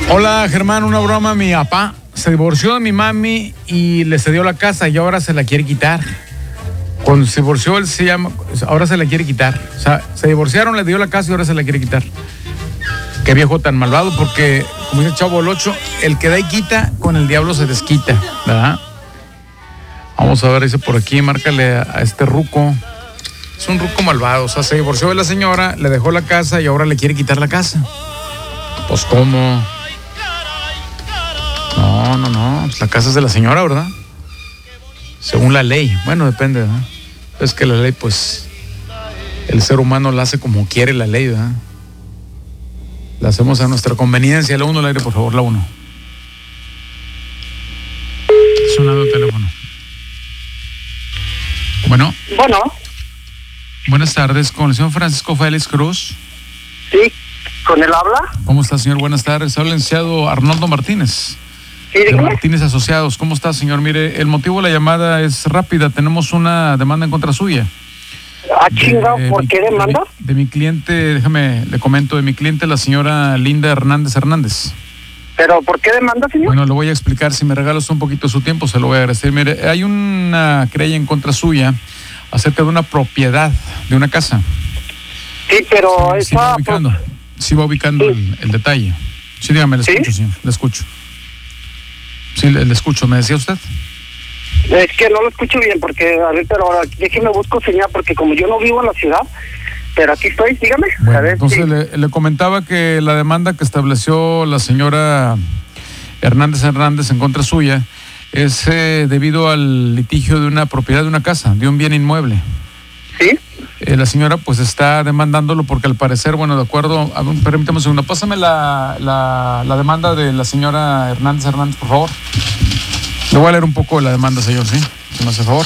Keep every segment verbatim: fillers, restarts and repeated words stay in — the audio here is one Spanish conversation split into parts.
Hola, Germán, una broma. Mi papá se divorció de mi mami y le cedió la casa y ahora se la quiere quitar. Cuando se divorció, él se llama, ahora se la quiere quitar. O sea, se divorciaron, le dio la casa y ahora se la quiere quitar. Qué viejo tan malvado, porque, como dice el Chavo el Ocho, el que da y quita, con el diablo se desquita, ¿verdad? Vamos a ver, dice por aquí, márcale a, a este ruco. Es un ruco malvado, o sea, se divorció de la señora, le dejó la casa y ahora le quiere quitar la casa. Pues, ¿cómo? No, no, no, la casa es de la señora, ¿verdad? Según la ley, bueno, depende, ¿verdad? Es que la ley, pues, el ser humano la hace como quiere la ley, ¿verdad? La hacemos a nuestra conveniencia. La uno al aire, por favor, la uno. Sonando el teléfono. Bueno. Bueno. Buenas tardes, con el señor Francisco Félix Cruz. Sí, ¿con él habla? ¿Cómo está, señor? Buenas tardes. Habla el licenciado Arnoldo Martínez. Sí, de dígame. Martínez Asociados. ¿Cómo está, señor? Mire, el motivo de la llamada es rápida. Tenemos una demanda en contra suya. Ah, chingado, ¿por qué demanda? De, de mi cliente, déjame, le comento, de mi cliente, la señora Linda Hernández Hernández. ¿Pero por qué demanda, señor? Bueno, le voy a explicar. Si me regalas un poquito de su tiempo, se lo voy a agradecer. Mire, hay una querella en contra suya acerca de una propiedad de una casa. Sí, pero Sí, sí va esa... ubicando, sí va ubicando Sí. el, el detalle. Sí, dígame, le ¿Sí? escucho, señor, le escucho. Sí, le, le escucho. ¿Me decía usted? Es que no lo escucho bien, porque, a ver, pero ahora déjeme busco señal, porque como yo no vivo en la ciudad, pero aquí estoy, dígame. Bueno, a ver, entonces sí. le, le comentaba que la demanda que estableció la señora Hernández Hernández en contra suya es eh, debido al litigio de una propiedad de una casa, de un bien inmueble. ¿Sí? Eh, la señora pues está demandándolo porque al parecer, bueno, de acuerdo, a ver, permítame un segundo, pásame la, la, la demanda de la señora Hernández Hernández, por favor. Le voy a leer un poco de la demanda, señor, ¿sí? Si me hace favor.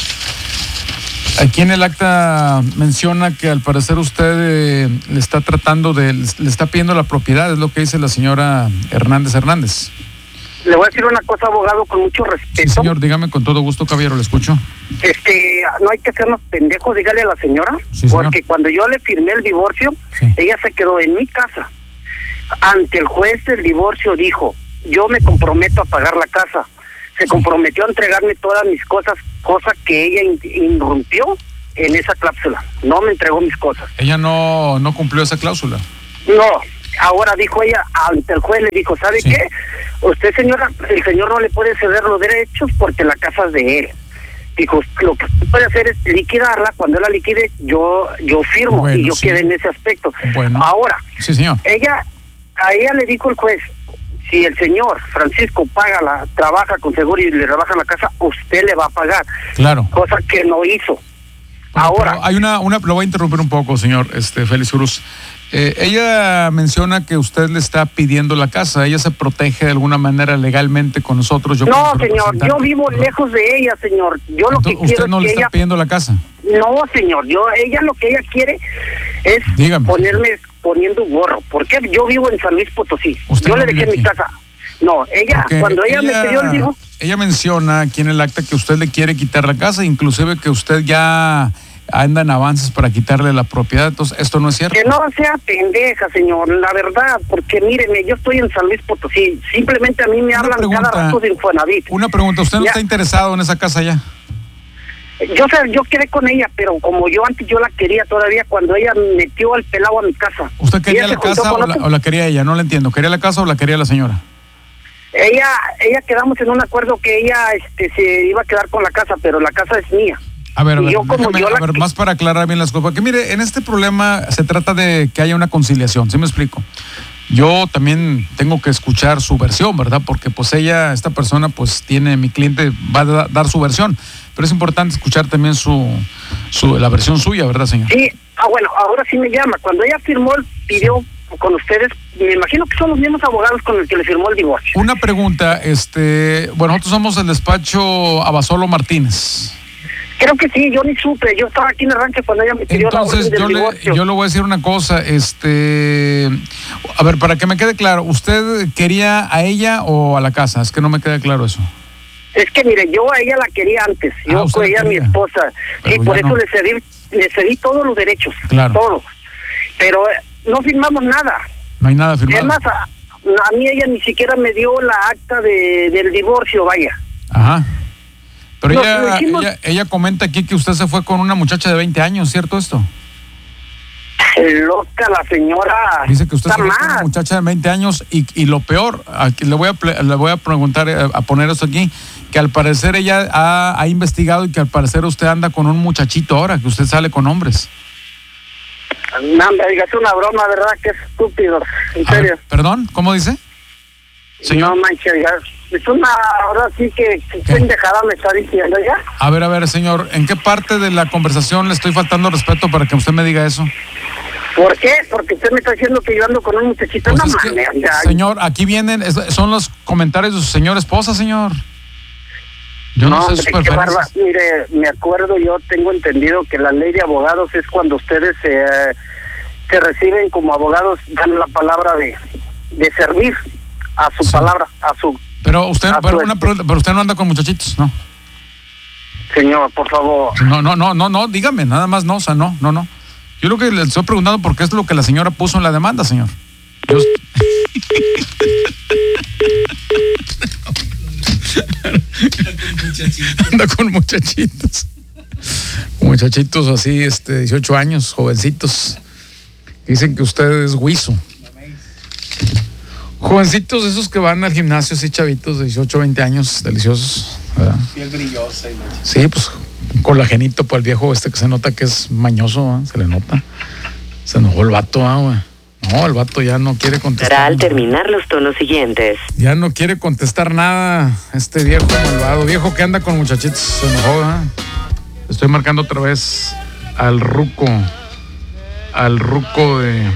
Aquí en el acta menciona que al parecer usted eh, le está tratando de, le está pidiendo la propiedad, es lo que dice la señora Hernández Hernández. Le voy a decir una cosa, abogado, con mucho respeto. Sí, señor, dígame con todo gusto, caballero, le escucho. Este, no hay que hacernos pendejos, dígale a la señora, Sí, señor. porque cuando yo le firmé el divorcio, Sí. ella se quedó en mi casa. Ante el juez del divorcio dijo, yo me comprometo a pagar la casa. Se comprometió a entregarme todas mis cosas, cosa que ella in- irrumpió en esa cláusula. No me entregó mis cosas. Ella no, no cumplió esa cláusula. No, ahora dijo ella, ante el juez le dijo, ¿sabe Sí. qué? Usted, señora, el señor no le puede ceder los derechos porque la casa es de él. Dijo, lo que usted puede hacer es liquidarla. Cuando la liquide, yo yo firmo Bueno, y yo sí. quedé en ese aspecto. Bueno. Ahora, Sí, señor. ella, a ella le dijo el juez, si el señor Francisco paga la, trabaja con seguro y le rebaja la casa, usted le va a pagar. Claro. Cosa que no hizo. Bueno, Ahora, pero hay una, una, lo voy a interrumpir un poco, señor este, Félix Cruz. Eh, ella menciona que usted le está pidiendo la casa. Ella se protege de alguna manera legalmente con nosotros. Yo no, como su señor, yo representante. vivo lejos de ella, señor. Yo lo que Entonces, quiero usted es no que le está ella... pidiendo la casa. No, señor, yo ella lo que ella quiere es Dígame. ponerme poniendo gorro. Porque yo vivo en San Luis Potosí. ¿Usted Yo no le dejé vive mi aquí? casa. No, ella, Porque cuando ella, me pidió el dijo, ella menciona aquí en el acta que usted le quiere quitar la casa, inclusive que usted ya anda en avances para quitarle la propiedad. Entonces, esto no es cierto. que no sea pendeja, señor, la verdad, porque míreme, yo estoy en San Luis Potosí. Simplemente a mí me Una hablan pregunta, cada rato de Infonavit. Una pregunta, ¿usted no Ya. está interesado en esa casa ya? Yo sé, yo quedé con ella, pero como yo antes yo la quería todavía cuando ella metió al pelado a mi casa. ¿Usted quería Ella la se juntó casa con o la, otro. o la quería ella? No le entiendo. ¿Quería la casa o la quería la señora? Ella, ella quedamos en un acuerdo que ella este, se iba a quedar con la casa, pero la casa es mía. A ver, a Y ver, yo como déjame- yo la a ver, que- más para aclarar bien las cosas. Porque mire, en este problema se trata de que haya una conciliación, ¿sí me explico? Yo también tengo que escuchar su versión, ¿verdad? Porque pues ella, esta persona, pues tiene, mi cliente va a da- dar su versión, pero es importante escuchar también su, su la versión suya, ¿verdad, señor? Sí, ah, bueno, ahora sí me llama. Cuando ella firmó, el pidió con ustedes, me imagino que son los mismos abogados con el que le firmó el divorcio. Una pregunta, este, bueno, nosotros somos el despacho Abasolo Martínez. Creo que sí, yo ni supe. Yo estaba aquí en el rancho cuando ella me pidió la Entonces, orden del yo le, divorcio. yo le voy a decir una cosa, este, a ver, para que me quede claro, ¿usted quería a ella o a la casa? Es que no me queda claro eso. Es que mire, yo a ella la quería antes. Ah, Yo usted la ella mi quería. esposa. Pero Sí, por ya eso no. le cedí, le cedí todos los derechos. Claro. Todos. Pero eh, no firmamos nada. No hay nada Es firmado. más, a- a mí ella ni siquiera me dio la acta de, del divorcio, vaya. Ajá. Pero No, ella, lo hicimos- ella, ella comenta aquí que usted se fue con una muchacha de veinte años, ¿cierto esto? Loca la señora. Dice que usted está se fue con una más. muchacha de veinte años y, y lo peor, aquí le voy a ple- le voy a preguntar, eh, a poner esto aquí, que al parecer ella ha, ha investigado y que al parecer usted anda con un muchachito ahora, que usted sale con hombres. No, me digas una broma, ¿verdad? Qué estúpido. En A ver, serio. perdón, ¿cómo dice? Señor. No manches, ya. Es una, ahora sí que, que ¿Qué? pendejada me está diciendo ya. A ver, a ver, señor, ¿en qué parte de la conversación le estoy faltando respeto para que usted me diga eso? ¿Por qué? Porque usted me está diciendo que yo ando con un muchachito. Pues no es que, mames, ya. señor, aquí vienen, es- son los comentarios de su señora esposa, señor. Yo no, sé hombre, sus qué preferencias. barba. Mire, me acuerdo, yo tengo entendido que la ley de abogados es cuando ustedes se, se reciben como abogados, dan la palabra de, de servir a su Sí. palabra, a su... Pero usted, Ah, pero, pues, una pregunta, pero usted no anda con muchachitos, ¿no? Señor, por favor. No, no, no, no, no, dígame, nada más no, o sea, no, no, no. Yo lo que le estoy preguntando porque es lo que la señora puso en la demanda, señor. Yo... Anda con muchachitos. Con muchachitos así, este, dieciocho años, jovencitos. Dicen que usted es guiso. Jovencitos esos que van al gimnasio, así chavitos de dieciocho, veinte años, deliciosos, ¿verdad? Piel brillosa y la- Sí, pues un colagenito para el viejo este que se nota que es mañoso, ¿eh? Se le nota. Se enojó el vato, ¿ah, güey? No, el vato ya no quiere contestar. Para al terminar los tonos siguientes. Ya no quiere contestar nada. Este viejo malvado, viejo que anda con muchachitos, se enojó, ¿ah? Estoy marcando otra vez al ruco. Al ruco de...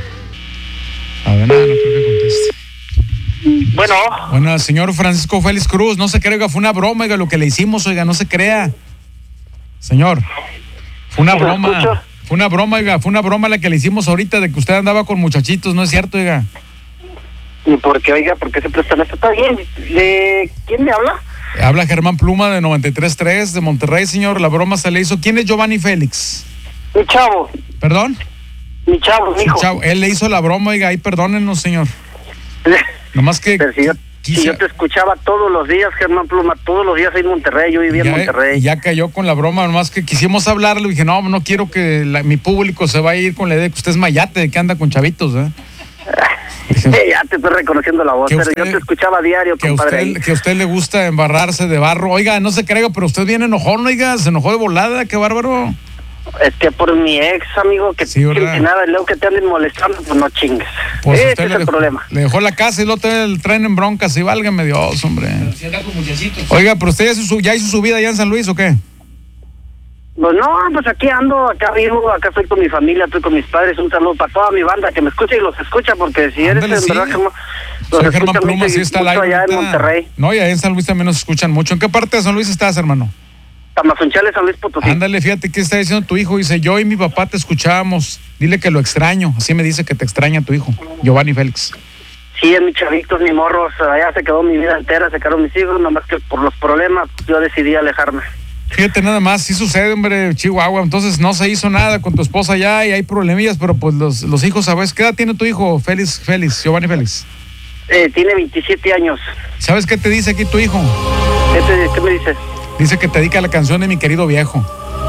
A ver, nada, no creo que conteste. Bueno, Bueno, señor Francisco Félix Cruz, no se crea, oiga, fue una broma, oiga, lo que le hicimos, oiga, no se crea. Señor, fue una ¿me broma. escucha? Fue una broma, oiga, fue una broma la que le hicimos ahorita de que usted andaba con muchachitos, ¿no es cierto, oiga? ¿y por qué, oiga, por qué se prestan esto? Está bien. ¿De quién me habla? Habla Germán Pluma de noventa y tres punto tres de Monterrey, señor, la broma se le hizo. ¿Quién es Giovanni Félix? Mi chavo, ¿Perdón? mi chavo, mi hijo. Chao, él le hizo la broma, oiga, ahí perdónenos, señor. Nomás que... Pero si yo, si quise- yo te escuchaba todos los días, Germán Pluma, todos los días en Monterrey, yo vivía en ya, Monterrey. ya cayó con la broma, nomás que quisimos hablarle, dije, no, no quiero que la- mi público se vaya a ir con la idea de que usted es mayate, de que anda con chavitos, ¿eh? Dije, Eh, ya te estoy reconociendo la voz, Que pero usted- yo te escuchaba a diario, que a compadre. usted, que a usted le gusta embarrarse de barro. Oiga, no se crea, pero usted viene enojón, oiga, se enojó de volada, qué bárbaro. Es que por mi ex, amigo, que, Sí, ¿verdad? que nada, y luego que te anden molestando, pues no chingues. Pues Ese usted es le el dejó, problema. le dejó la casa y luego te el tren en broncas y válgame Dios, hombre. Si anda con muchachitos. Oiga, pero usted ya hizo, su, ya hizo su vida allá en San Luis, ¿o qué? Pues no, pues aquí ando, acá vivo, acá estoy con mi familia, estoy con mis padres. Un saludo para toda mi banda que me escucha y los escucha, porque si eres Ándale, en sí. verdad, Germán, los Soy Germán escucha Pluma, mucho sí y está al mucho aire allá en ahorita. Monterrey. No, y allá en San Luis también nos escuchan mucho. ¿En qué parte de San Luis estás, hermano? Tamazunchales, San Luis Potosí. Ándale, fíjate qué está diciendo tu hijo. Dice, yo y mi papá te escuchábamos. Dile que lo extraño. Así me dice que te extraña tu hijo, Giovanni Félix. Sí, en mis chavitos, ni morros, allá se quedó mi vida entera, se quedaron mis hijos, nomás que por los problemas yo decidí alejarme. Fíjate nada más, sí sucede, hombre, Chihuahua. Entonces no se hizo nada con tu esposa ya y hay problemillas, pero pues los, los hijos, ¿sabes? ¿Qué edad tiene tu hijo, Félix, Félix, Giovanni Félix? Eh, tiene veintisiete años. ¿Sabes qué te dice aquí tu hijo? ¿Qué, te- qué me dices? Dice que te dedica la canción de mi querido viejo.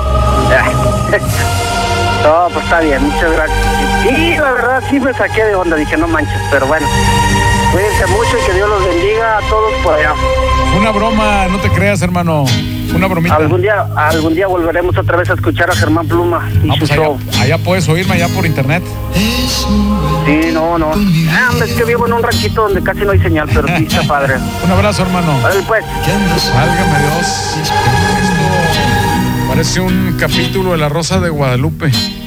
No, pues está bien, muchas gracias. Y la verdad sí me saqué de onda, dije no manches, pero bueno. Cuídense mucho y que Dios los bendiga a todos por allá. Fue una broma, no te creas, hermano. Fue una bromita. Algún día, algún día volveremos otra vez a escuchar a Germán Pluma y Ah, su pues allá, show. allá puedes oírme, allá por internet. Sí, no, no. Ah, hombre, es que vivo en un ranchito donde casi no hay señal, pero sí está padre. Un abrazo, hermano. Vale, pues. Válgame Dios. Esto parece un capítulo de La Rosa de Guadalupe.